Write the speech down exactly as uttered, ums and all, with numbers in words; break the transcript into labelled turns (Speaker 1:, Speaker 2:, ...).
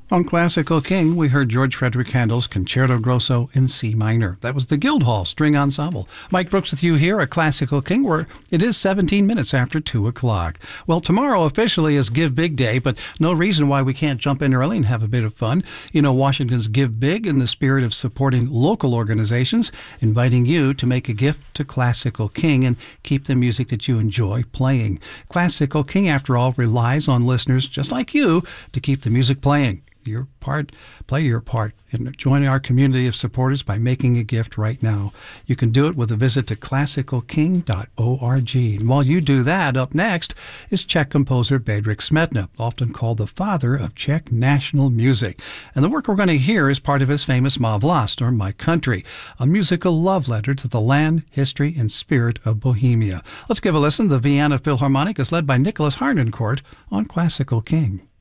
Speaker 1: On Classical King, we heard George Frederick Handel's Concerto Grosso in C minor. That was the Guildhall String Ensemble. Mike Brooks with you here at Classical King, where it is seventeen minutes after two o'clock. Well, tomorrow officially is Give Big Day, but no reason why we can't jump in early and have a bit of fun. You know, Washington's Give Big in the spirit of supporting local organizations, inviting you to make a gift to Classical King and keep the music that you enjoy playing. Classical King, after all, relies on listeners just like you to keep the music playing. Your part, play your part and join our community of supporters by making a gift right now. You can do it with a visit to classical king dot org. And while you do that, up next is Czech composer Bedřich Smetana, often called the father of Czech national music. And the work we're going to hear is part of his famous Má vlast, or My Country, a musical love letter to the land, history, and spirit of Bohemia. Let's give a listen. The Vienna Philharmonic is led by Nicholas Harnoncourt on Classical King.